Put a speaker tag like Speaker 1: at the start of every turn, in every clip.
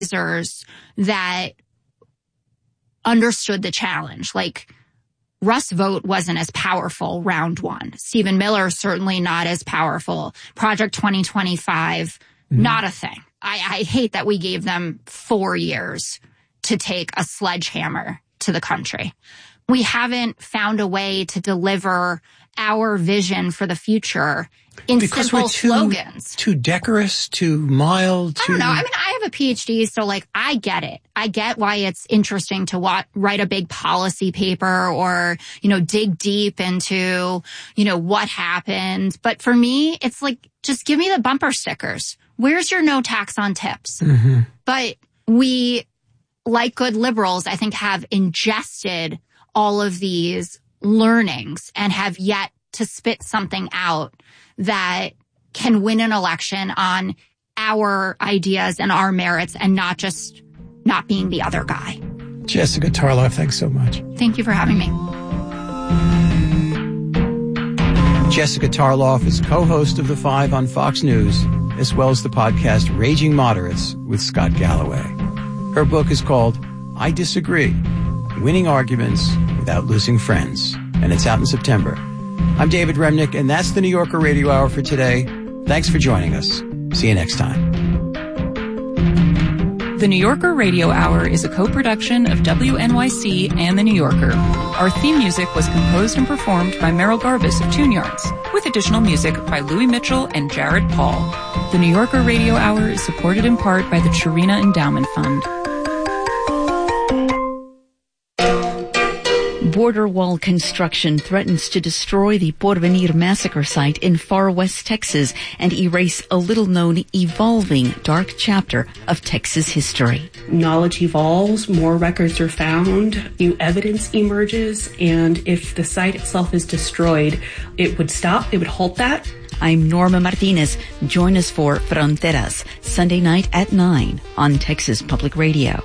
Speaker 1: that understood the challenge. Like, Russ Vought wasn't as powerful round one. Stephen Miller certainly not as powerful. Project 2025, not a thing. I hate that we gave them 4 years to take a sledgehammer to the country. We haven't found a way to deliver our vision for the future in simple slogans.
Speaker 2: Too decorous, too mild.
Speaker 1: I don't know. I mean, I have a PhD, so like, I get it. I get why it's interesting to write a big policy paper or, dig deep into, what happened. But for me, it's like, just give me the bumper stickers. Where's your no tax on tips? But we, like good liberals, I think, have ingested all of these learnings and have yet to spit something out that can win an election on our ideas and our merits and not just not being the other guy.
Speaker 2: Jessica Tarloff, thanks so much.
Speaker 1: Thank you for having me.
Speaker 2: Jessica Tarloff is co-host of The Five on Fox News, as well as the podcast Raging Moderates with Scott Galloway. Her book is called I Disagree, Winning Arguments Without Losing Friends, and it's out in September. I'm David Remnick, and that's the New Yorker Radio Hour for today. Thanks for joining us. See you next time.
Speaker 3: The New Yorker Radio Hour is a co-production of WNYC and The New Yorker. Our theme music was composed and performed by Merrill Garbus of Tune Yards, with additional music by Louis Mitchell and Jared Paul. The New Yorker Radio Hour is supported in part by the Chirina Endowment Fund.
Speaker 4: Border wall construction threatens to destroy the Porvenir massacre site in far west Texas and erase a little-known, evolving dark chapter of Texas history.
Speaker 5: Knowledge evolves, more records are found, new evidence emerges, and if the site itself is destroyed, it would stop, it would halt that.
Speaker 4: I'm Norma Martinez. Join us for Fronteras, Sunday night at 9 on Texas Public Radio.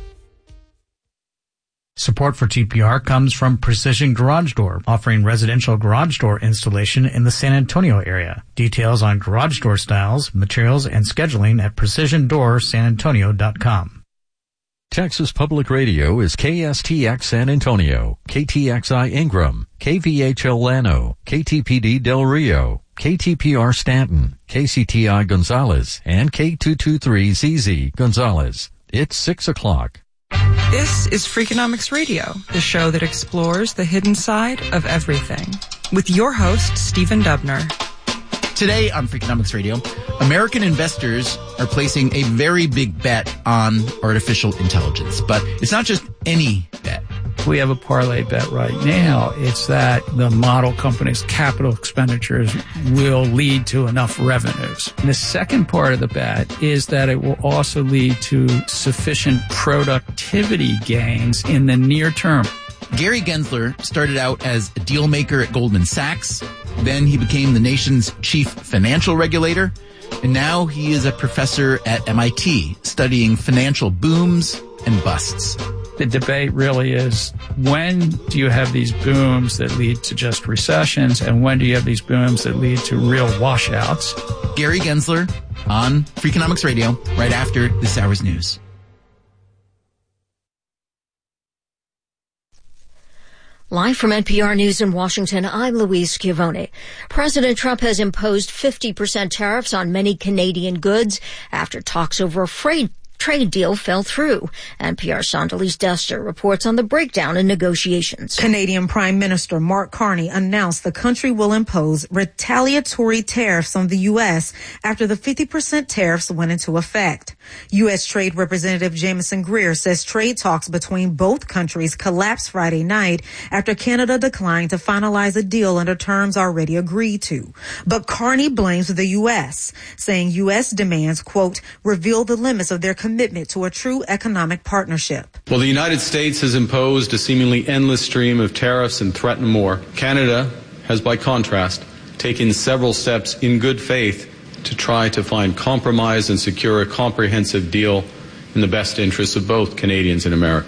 Speaker 6: Support for TPR comes from Precision Garage Door, offering residential garage door installation in the San Antonio area. Details on garage door styles, materials, and scheduling at precisiondoorsanantonio.com.
Speaker 7: Texas Public Radio is KSTX San Antonio, KTXI Ingram, KVHL Llano, KTPD Del Rio, KTPR Stanton, KCTI Gonzales, and K223ZZ Gonzales. It's 6 o'clock.
Speaker 8: This is Freakonomics Radio, the show that explores the hidden side of everything, with your host, Stephen Dubner.
Speaker 9: Today on Freakonomics Radio, American investors are placing a very big bet on artificial intelligence, but it's not just any bet.
Speaker 10: We have a parlay bet right now. It's that the model company's capital expenditures will lead to enough revenues. And the second part of the bet is that it will also lead to sufficient productivity gains in the near term.
Speaker 9: Gary Gensler started out as a deal maker at Goldman Sachs. Then he became the nation's chief financial regulator. And now he is a professor at MIT studying financial booms and busts.
Speaker 10: The debate really is, when do you have these booms that lead to just recessions, and when do you have these booms that lead to real washouts?
Speaker 9: Gary Gensler on Freakonomics Radio right after this hour's news.
Speaker 11: Live from NPR News in Washington, I'm Louise Schiavone. President Trump has imposed 50% tariffs on many Canadian goods after talks over a trade deal fell through. NPR's Sandalise Dester reports on the breakdown in negotiations.
Speaker 12: Canadian Prime Minister Mark Carney announced the country will impose retaliatory tariffs on the U.S. after the 50% tariffs went into effect. U.S. Trade Representative Jameson Greer says trade talks between both countries collapsed Friday night after Canada declined to finalize a deal under terms already agreed to. But Carney blames the U.S., saying U.S. demands, quote, reveal the limits of their commitment to a true economic partnership.
Speaker 13: Well, the United States has imposed a seemingly endless stream of tariffs and threatened more. Canada has, by contrast, taken several steps in good faith to try to find compromise and secure a comprehensive deal in the best interests of both Canadians and Americans.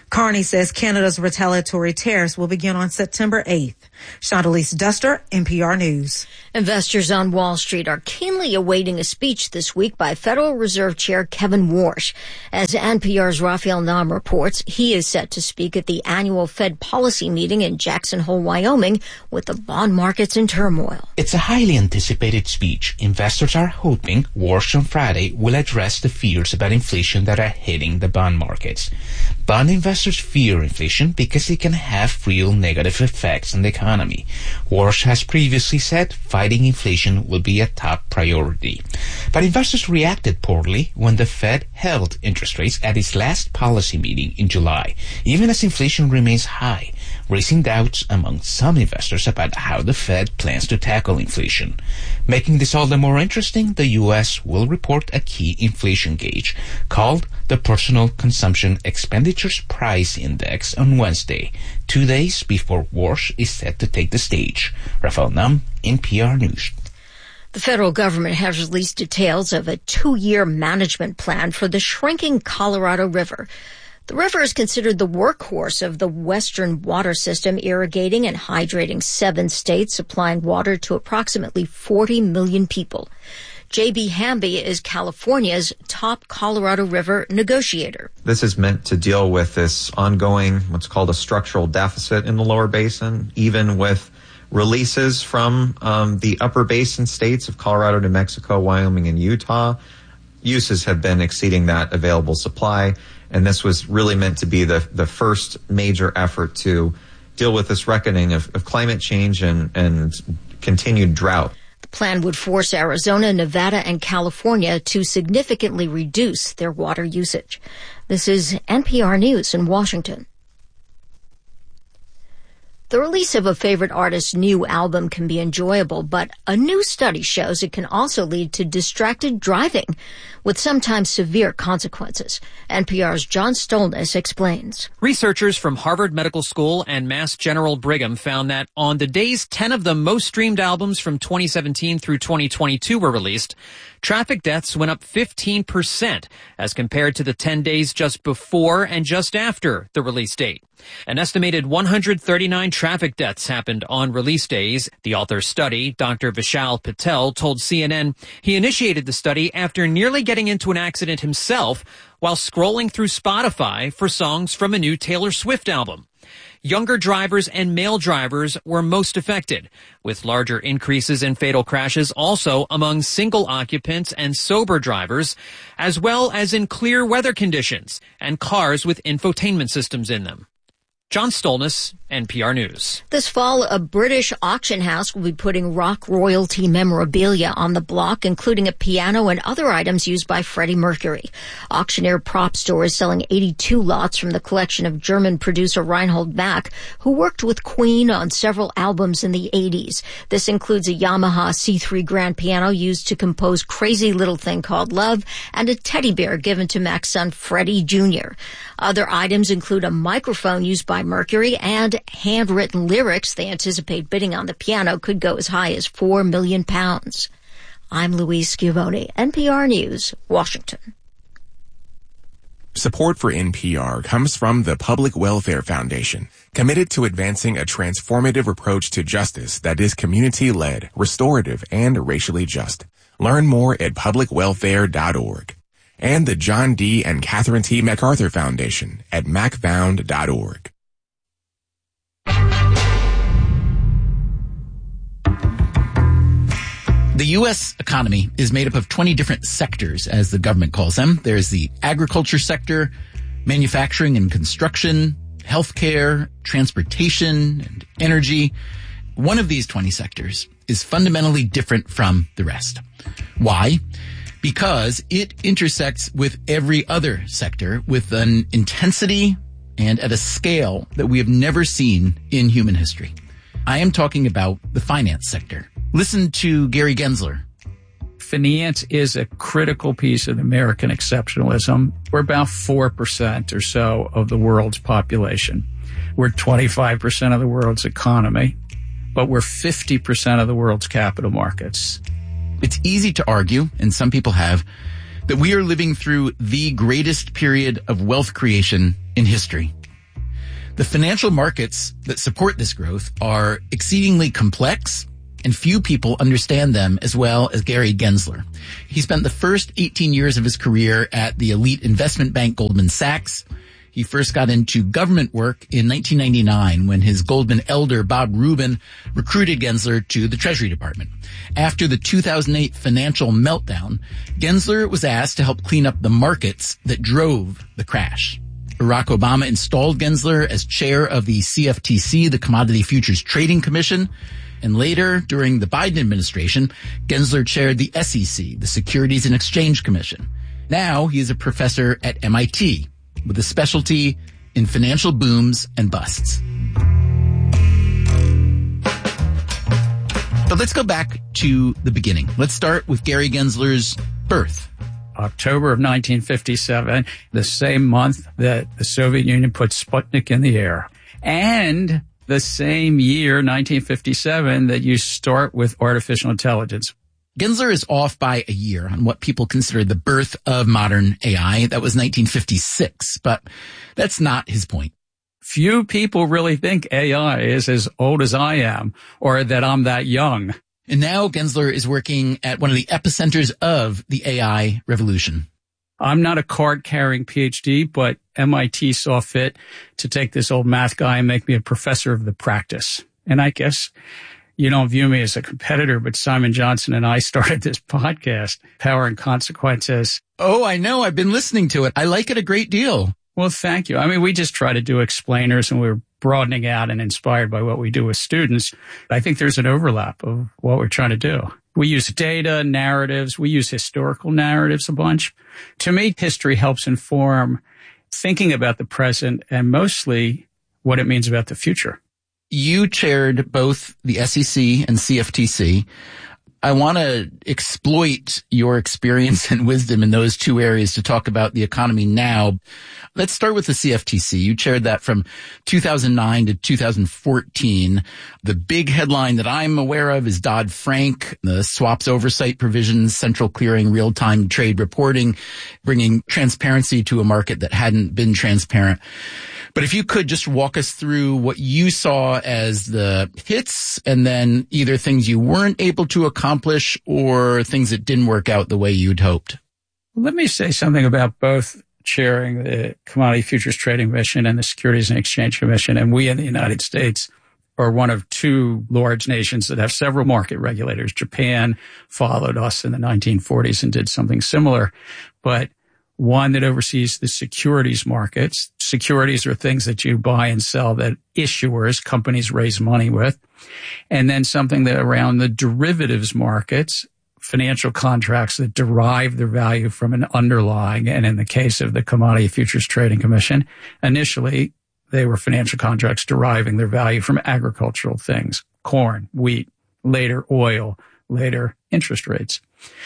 Speaker 12: Carney says Canada's retaliatory tariffs will begin on September 8th. Chandelise Duster, NPR News.
Speaker 11: Investors on Wall Street are keenly awaiting a speech this week by Federal Reserve Chair Kevin Warsh. As NPR's Raphael Nam reports, he is set to speak at the annual Fed policy meeting in Jackson Hole, Wyoming, with the bond markets in turmoil.
Speaker 14: It's a highly anticipated speech. Investors are hoping Warsh on Friday will address the fears about inflation that are hitting the bond markets. Bond investors fear inflation because it can have real negative effects on the economy. Warsh has previously said fighting inflation will be a top priority. But investors reacted poorly when the Fed held interest rates at its last policy meeting in July, even as inflation remains high, raising doubts among some investors about how the Fed plans to tackle inflation. Making this all the more interesting, the U.S. will report a key inflation gauge called the Personal Consumption Expenditures Price Index on Wednesday, 2 days before Warsh is set to take the stage. Raphael Nam, NPR News.
Speaker 11: The federal government has released details of a 2-year management plan for the shrinking Colorado River. The river is considered the workhorse of the Western water system, irrigating and hydrating 7 states, supplying water to approximately 40 million people. J.B. Hamby is California's top Colorado River negotiator.
Speaker 15: This is meant to deal with this ongoing, what's called a structural deficit in the lower basin, even with releases from the upper basin states of Colorado, New Mexico, Wyoming, and Utah. Uses have been exceeding that available supply, and this was really meant to be the first major effort to deal with this reckoning of climate change and continued drought.
Speaker 11: The plan would force Arizona, Nevada, and California to significantly reduce their water usage. This is NPR News in Washington. The release of a favorite artist's new album can be enjoyable, but a new study shows it can also lead to distracted driving, with sometimes severe consequences. NPR's John Stolnis explains.
Speaker 16: Researchers from Harvard Medical School and Mass General Brigham found that on the days 10 of the most streamed albums from 2017 through 2022 were released, traffic deaths went up 15% as compared to the 10 days just before and just after the release date. An estimated 139 traffic deaths happened on release days. The author's study, Dr. Vishal Patel, told CNN he initiated the study after nearly getting into an accident himself while scrolling through Spotify for songs from a new Taylor Swift album. Younger drivers and male drivers were most affected, with larger increases in fatal crashes also among single occupants and sober drivers, as well as in clear weather conditions and cars with infotainment systems in them. John Stolnis, NPR News.
Speaker 11: This fall, a British auction house will be putting rock royalty memorabilia on the block, including a piano and other items used by Freddie Mercury. Auctioneer Prop Store is selling 82 lots from the collection of German producer Reinhold Mack, who worked with Queen on several albums in the 80s. This includes a Yamaha C3 grand piano used to compose Crazy Little Thing Called Love and a teddy bear given to Mack's son Freddie Jr. Other items include a microphone used by Mercury and handwritten lyrics. They anticipate bidding on the piano could go as high as £4 million. I'm Louise Schiavone, NPR News, Washington.
Speaker 17: Support for NPR comes from the Public Welfare Foundation, committed to advancing a transformative approach to justice that is community-led, restorative, and racially just. Learn more at publicwelfare.org. And the John D. and Catherine T. MacArthur Foundation at macfound.org.
Speaker 9: The U.S. economy is made up of 20 different sectors, as the government calls them. There's the agriculture sector, manufacturing and construction, healthcare, transportation, and energy. One of these 20 sectors is fundamentally different from the rest. Why? Because it intersects with every other sector with an intensity and at a scale that we have never seen in human history. I am talking about the finance sector. Listen to Gary Gensler.
Speaker 10: Finance is a critical piece of American exceptionalism. We're about 4% or so of the world's population. We're 25% of the world's economy, but we're 50% of the world's capital markets.
Speaker 9: It's easy to argue, and some people have, that we are living through the greatest period of wealth creation in history. The financial markets that support this growth are exceedingly complex, and few people understand them as well as Gary Gensler. He spent the first 18 years of his career at the elite investment bank Goldman Sachs. He first got into government work in 1999 when his Goldman elder, Bob Rubin, recruited Gensler to the Treasury Department. After the 2008 financial meltdown, Gensler was asked to help clean up the markets that drove the crash. Barack Obama installed Gensler as chair of the CFTC, the Commodity Futures Trading Commission. And later, during the Biden administration, Gensler chaired the SEC, the Securities and Exchange Commission. Now he is a professor at MIT with a specialty in financial booms and busts. But let's go back to the beginning. Let's start with Gary Gensler's birth.
Speaker 10: October of 1957, the same month that the Soviet Union put Sputnik in the air. And the same year, 1957, that you start with artificial intelligence.
Speaker 9: Gensler is off by a year on what people consider the birth of modern AI. That was 1956, but that's not his point.
Speaker 10: Few people really think AI is as old as I am or that I'm that young.
Speaker 9: And now Gensler is working at one of the epicenters of the AI revolution.
Speaker 10: I'm not a card-carrying PhD, but MIT saw fit to take this old math guy and make me a professor of the practice. And I guess you don't view me as a competitor, but Simon Johnson and I started this podcast, Power and Consequences.
Speaker 9: Oh, I know. I've been listening to it. I like it a great deal.
Speaker 10: Well, thank you. I mean, we just try to do explainers, and we're broadening out and inspired by what we do with students. I think there's an overlap of what we're trying to do. We use data, narratives. We use historical narratives a bunch. To me, history helps inform thinking about the present and mostly what it means about the future.
Speaker 9: You chaired both the SEC and CFTC. I want to exploit your experience and wisdom in those two areas to talk about the economy now. Let's start with the CFTC. You chaired that from 2009 to 2014. The big headline that I'm aware of is Dodd-Frank, the swaps oversight provisions, central clearing, real-time trade reporting, bringing transparency to a market that hadn't been transparent. But if you could just walk us through what you saw as the hits and then either things you weren't able to accomplish or things that didn't work out the way you'd hoped.
Speaker 10: Let me say something about both chairing the Commodity Futures Trading Commission and the Securities and Exchange Commission. And we in the United States are one of two large nations that have several market regulators. Japan followed us in the 1940s and did something similar. But one that oversees the securities markets. Securities are things that you buy and sell that issuers, companies raise money with. And then something that around the derivatives markets, financial contracts that derive their value from an underlying. And in the case of the Commodity Futures Trading Commission, initially they were financial contracts deriving their value from agricultural things, corn, wheat, later oil, later interest rates.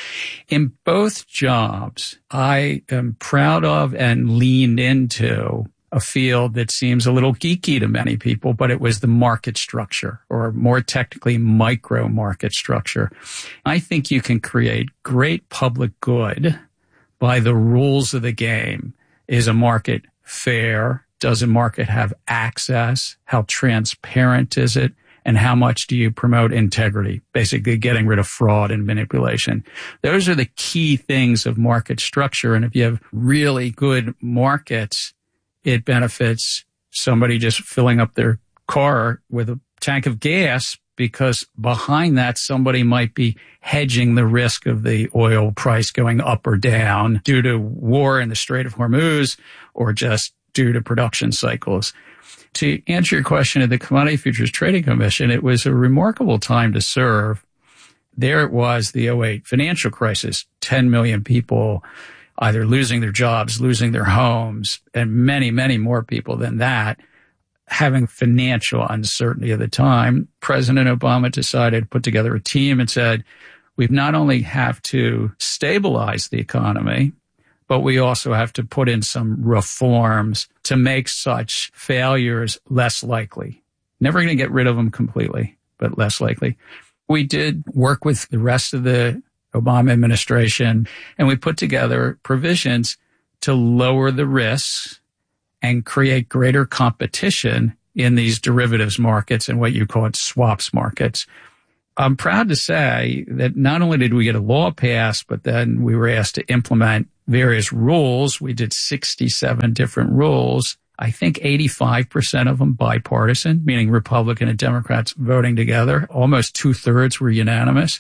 Speaker 10: In both jobs, I am proud of and leaned into a field that seems a little geeky to many people, but it was the market structure, or more technically, micro market structure. I think you can create great public good by the rules of the game. Is a market fair? Does a market have access? How transparent is it? And how much do you promote integrity? Basically getting rid of fraud and manipulation. Those are the key things of market structure. And if you have really good markets, it benefits somebody just filling up their car with a tank of gas, because behind that, somebody might be hedging the risk of the oil price going up or down due to war in the Strait of Hormuz or just due to production cycles. To answer your question of the Commodity Futures Trading Commission, it was a remarkable time to serve. There it was, the 2008 financial crisis, 10 million people either losing their jobs, losing their homes, and many, many more people than that having financial uncertainty at the time. President Obama decided to put together a team and said, we not only have to stabilize the economy, but we also have to put in some reforms to make such failures less likely. Never going to get rid of them completely, but less likely. We did work with the rest of the Obama administration, and we put together provisions to lower the risks and create greater competition in these derivatives markets and what you call swaps markets. I'm proud to say that not only did we get a law passed, but then we were asked to implement various rules. We did 67 different rules. I think 85% of them bipartisan, meaning Republican and Democrats voting together. Almost 2/3 were unanimous.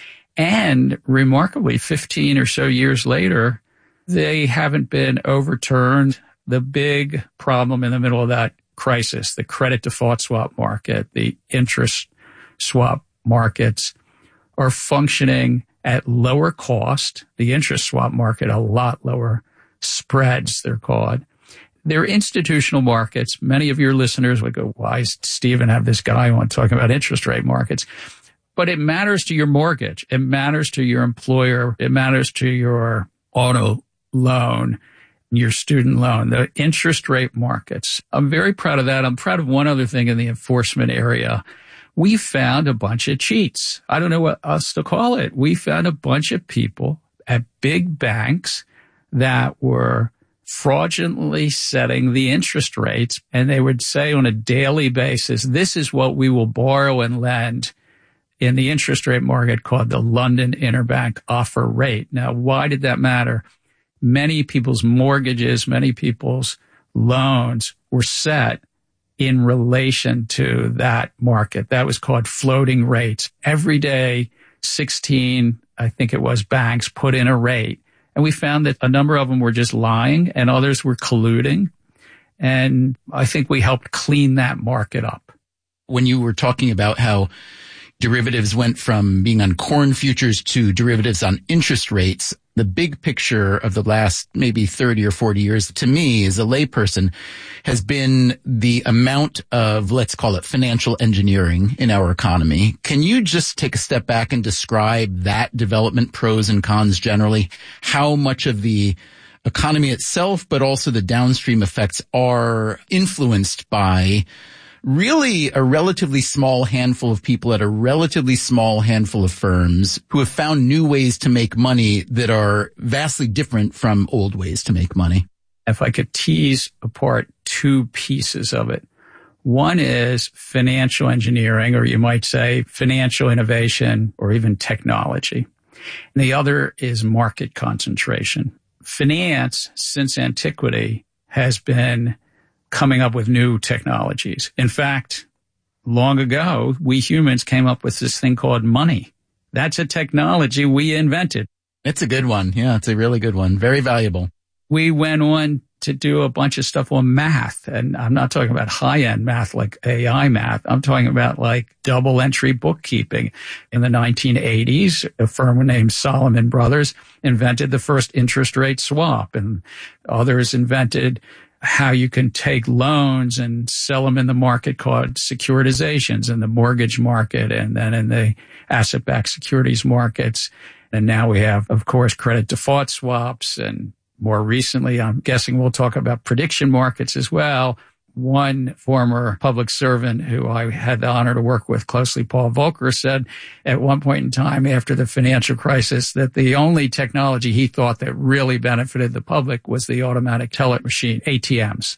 Speaker 10: And remarkably, 15 or so years later, they haven't been overturned. The big problem in the middle of that crisis, the credit default swap market, the interest swap markets are functioning at lower cost. The interest swap market, a lot lower spreads, they're called. They're institutional markets. Many of your listeners would go, why does Stephen have this guy on talking about interest rate markets? But it matters to your mortgage. It matters to your employer. It matters to your auto loan, your student loan, the interest rate markets. I'm very proud of that. I'm proud of one other thing in the enforcement area. We found a bunch of cheats. I don't know what else to call it. We found a bunch of people at big banks that were fraudulently setting the interest rates, and they would say on a daily basis, this is what we will borrow and lend in the interest rate market called the London Interbank Offer Rate. Now, why did that matter? Many people's mortgages, many people's loans were set in relation to that market. That was called floating rates. Every day, 16, I think it was, banks put in a rate. And we found that a number of them were just lying and others were colluding. And I think we helped clean that market up.
Speaker 9: When you were talking about how derivatives went from being on corn futures to derivatives on interest rates, the big picture of the last maybe 30 or 40 years, to me as a layperson, has been the amount of, let's call it, financial engineering in our economy. Can you just take a step back and describe that development, pros and cons generally, how much of the economy itself, but also the downstream effects are influenced by really a relatively small handful of people at a relatively small handful of firms who have found new ways to make money that are vastly different from old ways to make money?
Speaker 10: If I could tease apart two pieces of it. One is financial engineering, or you might say financial innovation, or even technology. And the other is market concentration. Finance, since antiquity, has been coming up with new technologies. In fact, long ago, we humans came up with this thing called money. That's a technology we invented.
Speaker 9: It's a good one. Yeah, it's a really good one. Very valuable.
Speaker 10: We went on to do a bunch of stuff on math. And I'm not talking about high-end math like AI math. I'm talking about like double entry bookkeeping. In the 1980s, a firm named Solomon Brothers invented the first interest rate swap, and others invented how you can take loans and sell them in the market called securitizations in the mortgage market and then in the asset-backed securities markets. And now we have, of course, credit default swaps. And more recently, I'm guessing we'll talk about prediction markets as well. One former public servant who I had the honor to work with closely, Paul Volcker, said at one point in time after the financial crisis that the only technology he thought that really benefited the public was the automatic teller machine, ATMs.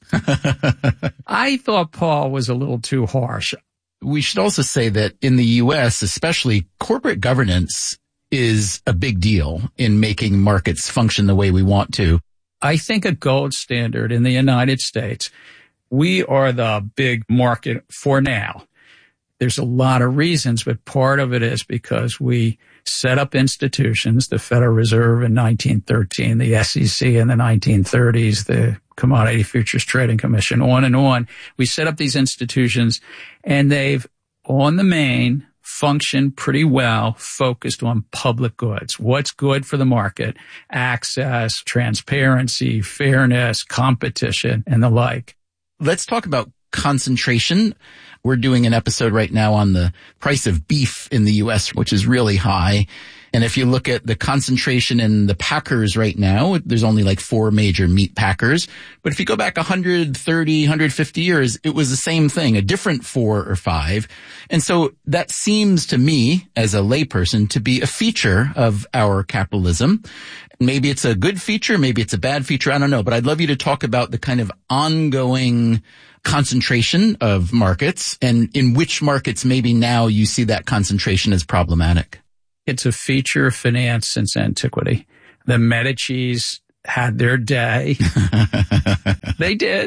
Speaker 10: I thought Paul was a little too harsh.
Speaker 9: We should also say that in the U.S., especially, corporate governance is a big deal in making markets function the way we want to.
Speaker 10: I think a gold standard in the United States, we are the big market for now. There's a lot of reasons, but part of it is because we set up institutions, the Federal Reserve in 1913, the SEC in the 1930s, the Commodity Futures Trading Commission, on and on. We set up these institutions, and they've, on the main, functioned pretty well, focused on public goods. What's good for the market? Access, transparency, fairness, competition, and the like.
Speaker 9: Let's talk about concentration. We're doing an episode right now on the price of beef in the U.S., which is really high. And if you look at the concentration in the packers right now, there's only like 4 major meat packers. But if you go back 130, 150 years, it was the same thing, a different 4 or 5. And so that seems to me, as a layperson, to be a feature of our capitalism. Maybe it's a good feature, maybe it's a bad feature, I don't know. But I'd love you to talk about the kind of ongoing concentration of markets and in which markets maybe now you see that concentration as problematic.
Speaker 10: It's a feature of finance since antiquity. The Medicis had their day. They did.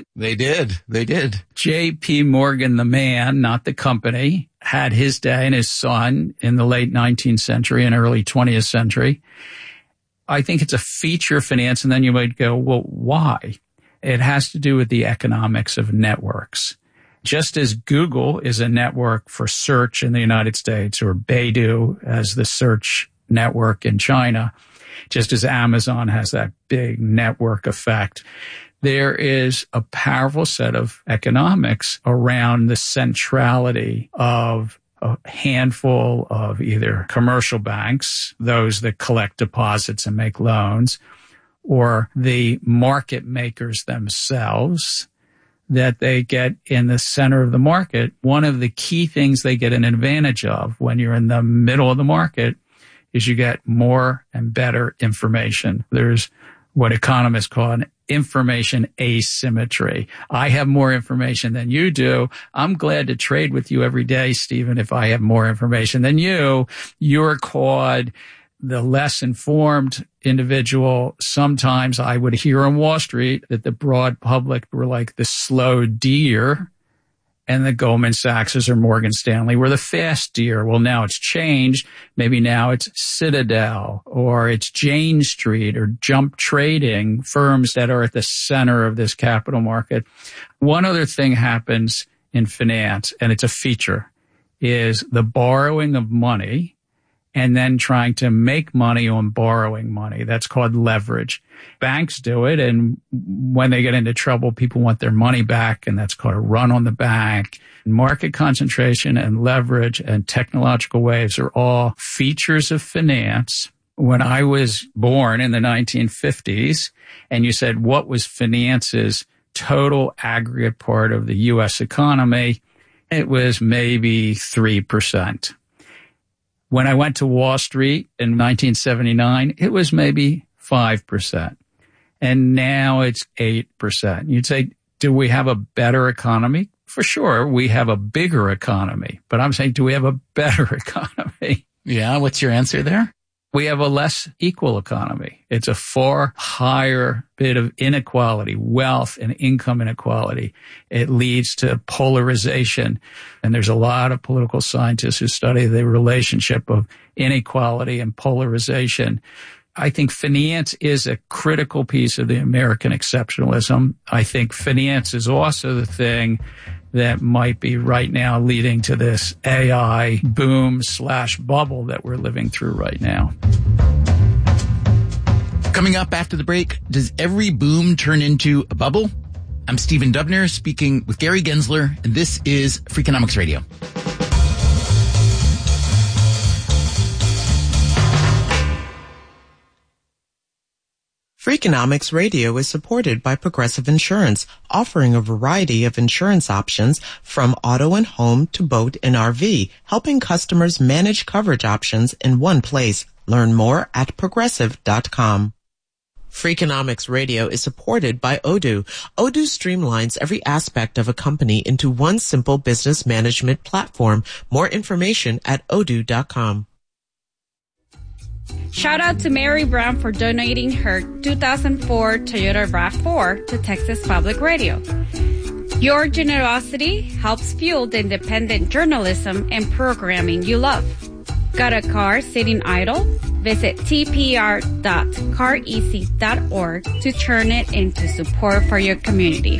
Speaker 10: J.P. Morgan, the man, not the company, had his day, and his son in the late 19th century and early 20th century. I think it's a feature of finance, and then you might go, well, why? It has to do with the economics of networks. Just as Google is a network for search in the United States, or Baidu as the search network in China, just as Amazon has that big network effect, there is a powerful set of economics around the centrality of a handful of either commercial banks, those that collect deposits and make loans, or the market makers themselves, that they get in the center of the market. One of the key things they get an advantage of when you're in the middle of the market is you get more and better information. There's what economists call an information asymmetry. I have more information than you do. I'm glad to trade with you every day, Stephen, if I have more information than you. You're called the less informed individual. Sometimes I would hear on Wall Street that the broad public were like the slow deer, and the Goldman Sachs or Morgan Stanley were the fast deer. Well, now it's changed. Maybe now it's Citadel or it's Jane Street or Jump Trading, firms that are at the center of this capital market. One other thing happens in finance, and it's a feature, is the borrowing of money and then trying to make money on borrowing money. That's called leverage. Banks do it, and when they get into trouble, people want their money back, and that's called a run on the bank. Market concentration and leverage and technological waves are all features of finance. When I was born in the 1950s, and you said, what was finance's total aggregate part of the U.S. economy? It was maybe 3%. When I went to Wall Street in 1979, it was maybe 5%. And now it's 8%. You'd say, do we have a better economy? For sure, we have a bigger economy. But I'm saying, do we have a better economy?
Speaker 9: Yeah, what's your answer there?
Speaker 10: We have a less equal economy. It's a far higher bit of inequality, wealth and income inequality. It leads to polarization. And there's a lot of political scientists who study the relationship of inequality and polarization. I think finance is a critical piece of the American exceptionalism. I think finance is also the thing that might be right now leading to this AI boom/bubble that we're living through right now.
Speaker 9: Coming up after the break, does every boom turn into a bubble? I'm Stephen Dubner speaking with Gary Gensler, and this is Freakonomics Radio.
Speaker 18: Freakonomics Radio is supported by Progressive Insurance, offering a variety of insurance options from auto and home to boat and RV, helping customers manage coverage options in one place. Learn more at progressive.com. Freakonomics Radio is supported by Odoo. Odoo streamlines every aspect of a company into one simple business management platform. More information at odoo.com.
Speaker 19: Shout out to Mary Brown for donating her 2004 Toyota RAV4 to Texas Public Radio. Your generosity helps fuel the independent journalism and programming you love. Got a car sitting idle? Visit tpr.careasy.org to turn it into support for your community.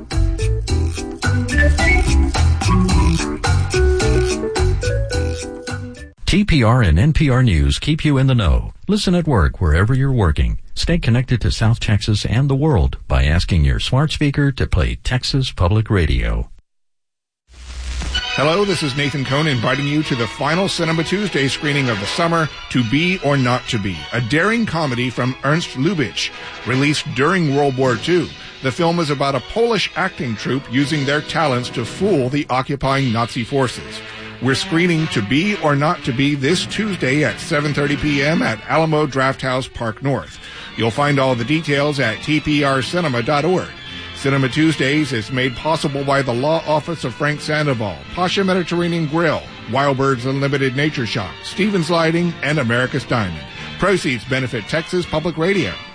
Speaker 7: TPR and NPR News keep you in the know. Listen at work wherever you're working. Stay connected to South Texas and the world by asking your smart speaker to play Texas Public Radio.
Speaker 20: Hello, this is Nathan Cohn inviting you to the final Cinema Tuesday screening of the summer, To Be or Not to Be, a daring comedy from Ernst Lubitsch, released during World War II. The film is about a Polish acting troupe using their talents to fool the occupying Nazi forces. We're screening To Be or Not to Be this Tuesday at 7:30 p.m. at Alamo Drafthouse Park North. You'll find all the details at tprcinema.org. Cinema Tuesdays is made possible by the Law Office of Frank Sandoval, Pasha Mediterranean Grill, Wild Birds Unlimited Nature Shop, Stevens Lighting, and America's Diamond. Proceeds benefit Texas Public Radio.